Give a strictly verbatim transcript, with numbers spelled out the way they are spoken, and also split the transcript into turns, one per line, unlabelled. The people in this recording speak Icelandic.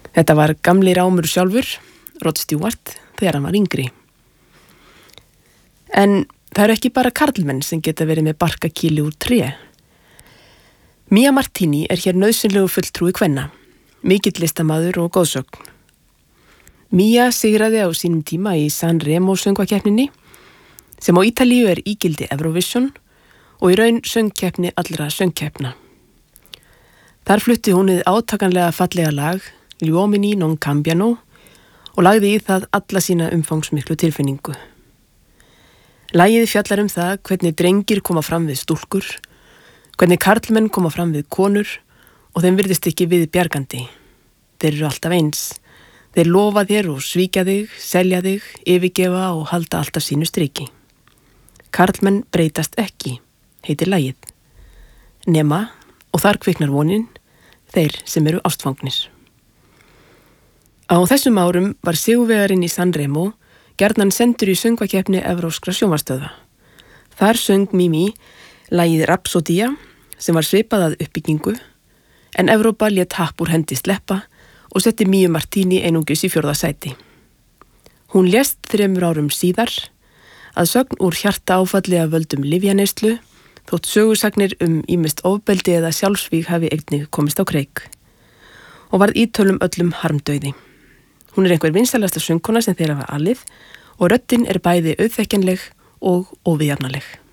Þetta var gamli rámur sjálfur, Rod Stewart, þegar hann var yngri. En það eru ekki bara karlmenn sem geta verið með barkakýli úr tré. Mia Martini er hér nauðsynlegu fulltrúi kvenna, mikill listamaður og góðsögn. Mia sigraði á sínum tíma í San Remo söngvakeppninni, sem á Ítalíu er ígildi Eurovision og í raun söngkeppni allra söngkeppna. Þar flutti hún hið átakanlega fallega lag Gli uomini non cambiano og lagði í það alla sína umfangsmiklu tilfinningu. Lagið fjallar um það hvernig drengir koma fram við stúlkur, hvernig karlmenn koma fram við konur og þeim virðist ekki við bjargandi. Þeir eru alltaf eins. Þeir lofa þér og svíkja þig, selja þig, yfirgefa og halda alltaf sínu striki. Karlmenn breytast ekki, heitir lagið. Nema, og þar kviknar vonin, þeir sem eru ástfangnir. Á þessum árum var sigurvegarinn í San Remo gjarnan sendur í söngvakeppni evrópskra sjónvarpsstöðva. Þar söng Mimi lagið Rhapsodía sem var svipað að uppbyggingu, en Evrópa lét happ úr hendi sleppa og setti Miu Martini einungis í fjórða sæti. Hún lést þremur árum síðar, að sögn úr hjarta áfalli af völdum lyfjaneyslu, þótt sögusagnir um ýmist ofbeldi eða sjálfsvíg hafi einnig komist á kreik, og varð ítölum öllum harmdauði. Hún er einhver vinsælasta söngkona sem þeir hafa alið og röddin er bæði auðþekkjanleg og óviðjafnaleg.